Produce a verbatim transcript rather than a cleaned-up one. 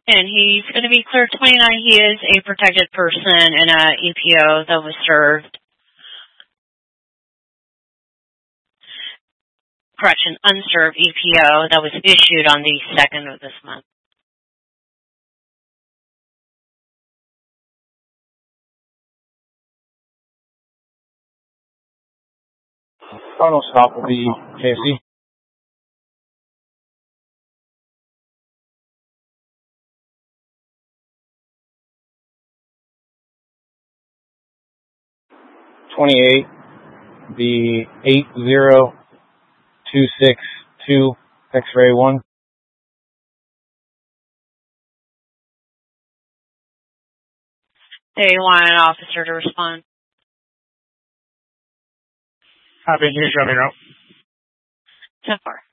And he's going to be clear twenty-nine. He is a protected person in a E P O that was served. Correction, unserved E P O that was issued on the second of this month. Final stop will be K F C. twenty-eight, the eight zero two six two X-ray one. They want an officer to respond. Copy, you can show me route. ten four.